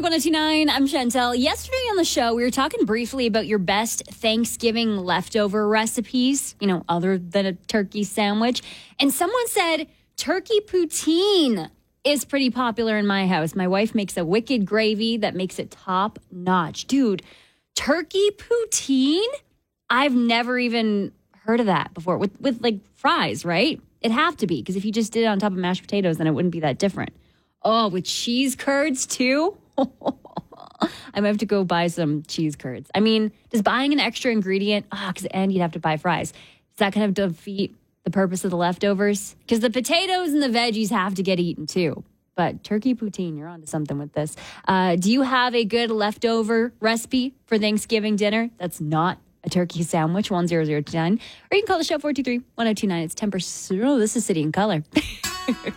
1029. I'm Chantel. Yesterday on the show, we were talking briefly about your best Thanksgiving leftover recipes, other than a turkey sandwich. And someone said turkey poutine is pretty popular in my house. My wife makes a wicked gravy that makes it top notch. Dude, turkey poutine? I've never even heard of that before with like fries, right? It'd have to be, because if you just did it on top of mashed potatoes, then it wouldn't be that different. Oh, with cheese curds too? I might have to go buy some cheese curds. I mean, does buying an extra ingredient, and you'd have to buy fries, is that kind of defeat the purpose of the leftovers? Because the potatoes and the veggies have to get eaten too. But turkey poutine, you're onto something with this. Do you have a good leftover recipe for Thanksgiving dinner that's not a turkey sandwich? 10029. Or you can call the show 423-1029. It's 10%. Oh, this is City and Color.